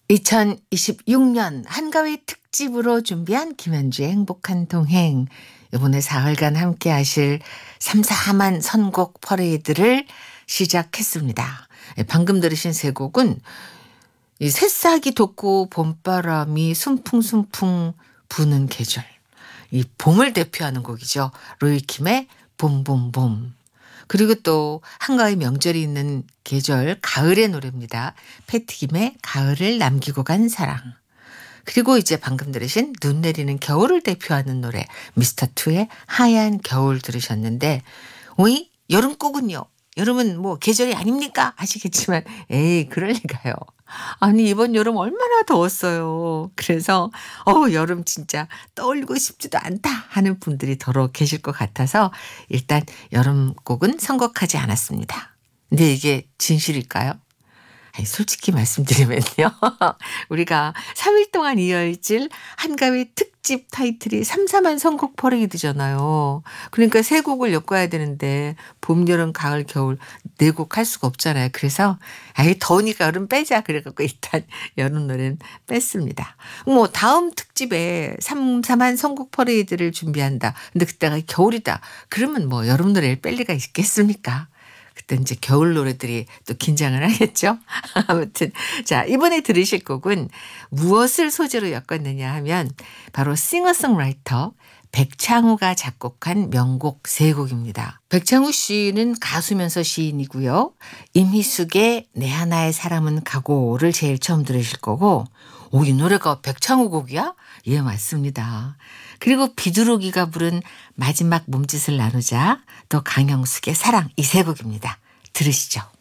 2026년 한가위 특집으로 준비한 김현주의 행복한 동행. 이번에 사흘간 함께 하실 삼사만 선곡 퍼레이드를 시작했습니다. 방금 들으신 세 곡은 이 새싹이 돋고 봄바람이 순풍순풍 부는 계절. 이 봄을 대표하는 곡이죠. 로이킴의 봄봄봄. 그리고 또 한가위 명절이 있는 계절 가을의 노래입니다. 패티김의 가을을 남기고 간 사랑. 그리고 이제 방금 들으신 눈 내리는 겨울을 대표하는 노래 미스터2의 하얀 겨울 들으셨는데 오이 여름곡은요. 여름은 뭐 계절이 아닙니까? 아시겠지만 에이 그럴 리가요. 아니 이번 여름 얼마나 더웠어요. 그래서 여름 진짜 떠올리고 싶지도 않다 하는 분들이 더러 계실 것 같아서 일단 여름곡은 선곡하지 않았습니다. 근데 이게 진실일까요? 아니, 솔직히 말씀드리면요. 우리가 3일 동안 이어질 한가위 특집 타이틀이 삼사만 선곡 퍼레이드잖아요. 그러니까 세 곡을 엮어야 되는데 봄, 여름, 가을, 겨울 네 곡 할 수가 없잖아요. 그래서 아예 더우니까 여름 빼자 그래갖고 일단 여름 노래는 뺐습니다. 뭐 다음 특집에 삼사만 선곡 퍼레이드를 준비한다. 근데 그때가 겨울이다. 그러면 뭐 여름 노래를 뺄 리가 있겠습니까? 그때 이제 겨울 노래들이 또 긴장을 하겠죠. 아무튼 자 이번에 들으실 곡은 무엇을 소재로 엮었느냐 하면 바로 싱어송라이터 백창우가 작곡한 명곡 세 곡입니다. 백창우 씨는 가수면서 시인이고요. 임희숙의 내 하나의 사람은 가고를 제일 처음 들으실 거고 이 노래가 백창우 곡이야? 예 맞습니다. 그리고 비두르기가 부른 마지막 몸짓을 나누자 또 강영숙의 사랑 이 세 곡입니다. 들으시죠.